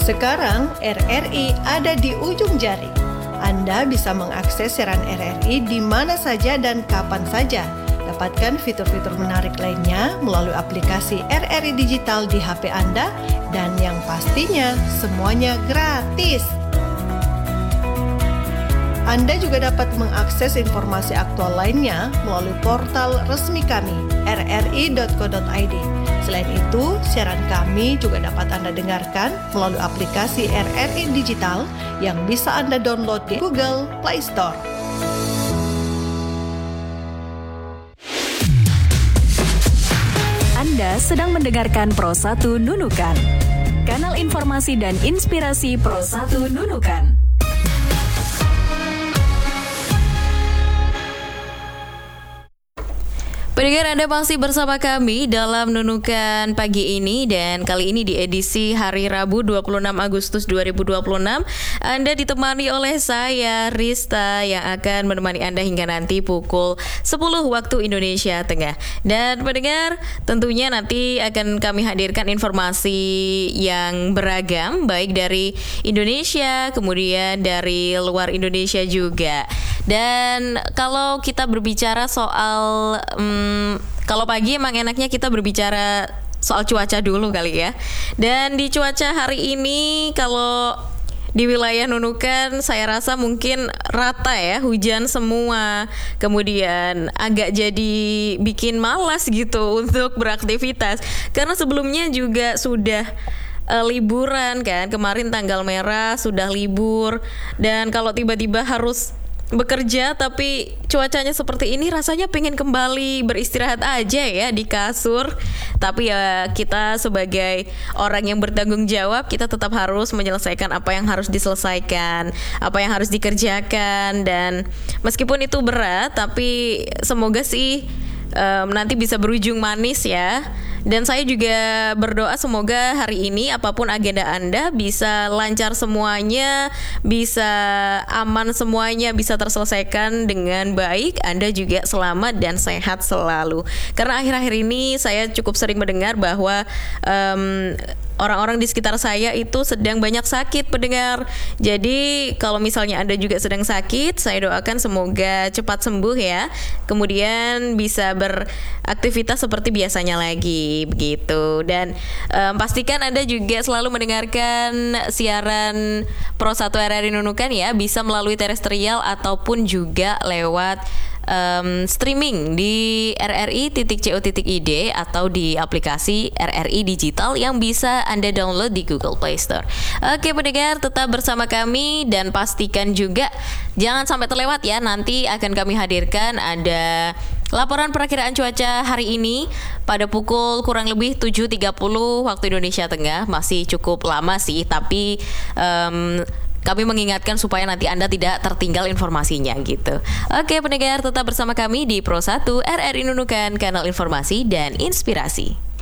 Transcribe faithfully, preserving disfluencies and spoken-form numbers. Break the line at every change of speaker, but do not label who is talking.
Sekarang R R I ada di ujung jari. Anda bisa mengakses siaran R R I di mana saja dan kapan saja. Dapatkan fitur-fitur menarik lainnya melalui aplikasi R R I Digital di H P Anda dan yang pastinya semuanya gratis. Anda juga dapat mengakses informasi aktual lainnya melalui portal resmi kami r r i dot co dot i d. Selain itu, siaran kami juga dapat Anda dengarkan melalui aplikasi R R I Digital yang bisa Anda download di Google Play Store.
Anda sedang mendengarkan Pro satu Nunukan, kanal informasi dan inspirasi Pro satu Nunukan.
Pendengar, Anda masih bersama kami dalam Nunukan pagi ini, dan kali ini di edisi hari Rabu dua puluh enam Agustus dua ribu dua puluh enam Anda ditemani oleh saya Rista yang akan menemani Anda hingga nanti pukul sepuluh waktu Indonesia Tengah. Dan pendengar, tentunya nanti akan kami hadirkan informasi yang beragam, baik dari Indonesia kemudian dari luar Indonesia juga. Dan kalau kita berbicara soal um, kalau pagi emang enaknya kita berbicara soal cuaca dulu kali ya. Dan di cuaca hari ini kalau di wilayah Nunukan saya rasa mungkin rata ya, hujan semua. Kemudian agak jadi bikin malas gitu untuk beraktivitas. Karena sebelumnya juga sudah uh, liburan kan. Kemarin tanggal merah sudah libur. Dan kalau tiba-tiba harus bekerja tapi cuacanya seperti ini, rasanya pengen kembali beristirahat aja ya di kasur. Tapi ya kita sebagai orang yang bertanggung jawab, kita tetap harus menyelesaikan apa yang harus diselesaikan, apa yang harus dikerjakan. Dan meskipun itu berat, tapi semoga sih um, nanti bisa berujung manis ya. Dan saya juga berdoa semoga hari ini apapun agenda Anda bisa lancar semuanya, bisa aman semuanya, bisa terselesaikan dengan baik. Anda juga selamat dan sehat selalu. Karena akhir-akhir ini saya cukup sering mendengar bahwa um, orang-orang di sekitar saya itu sedang banyak sakit, pendengar. Jadi kalau misalnya Anda juga sedang sakit, saya doakan semoga cepat sembuh ya. Kemudian bisa beraktivitas seperti biasanya lagi, begitu. Dan um, pastikan Anda juga selalu mendengarkan siaran Pro satu R R I Nunukan ya, bisa melalui terestrial ataupun juga lewat Um, streaming di r r i titik co titik i d atau di aplikasi R R I Digital yang bisa Anda download di Google Play Store. Oke pendengar, tetap bersama kami dan pastikan juga jangan sampai terlewat ya. Nanti akan kami hadirkan ada laporan perakiraan cuaca hari ini pada pukul kurang lebih tujuh tiga puluh waktu Indonesia Tengah. Masih cukup lama sih, tapi um, kami mengingatkan supaya nanti Anda tidak tertinggal informasinya gitu. Oke pendengar, tetap bersama kami di Pro satu R R I Nunukan, kanal informasi dan inspirasi.